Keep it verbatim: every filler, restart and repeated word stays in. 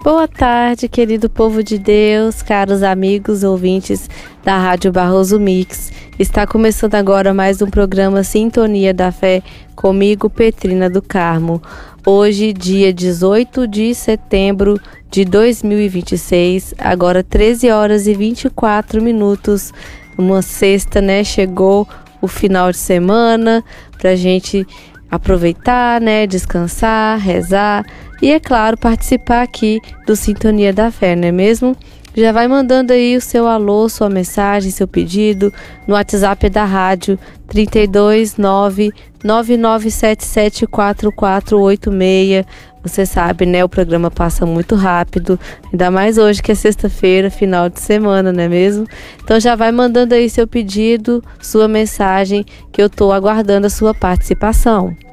Boa tarde, querido povo de Deus, caros amigos ouvintes da Rádio Barroso Mix. Está começando agora mais um programa Sintonia da Fé, comigo, Petrina do Carmo. Hoje, dia dezoito de setembro de dois mil e vinte e seis, agora treze horas e vinte e quatro minutos, uma sexta, né? Chegou o final de semana pra gente aproveitar, né? Descansar, rezar e, é claro, participar aqui do Sintonia da Fé, não é mesmo? Já vai mandando aí o seu alô, sua mensagem, seu pedido no WhatsApp da rádio trinta e dois, nove nove nove sete sete quatro quatro oito seis. Você sabe, né? O programa passa muito rápido, ainda mais hoje que é sexta-feira, final de semana, não é mesmo? Então já vai mandando aí seu pedido, sua mensagem, que eu tô aguardando a sua participação.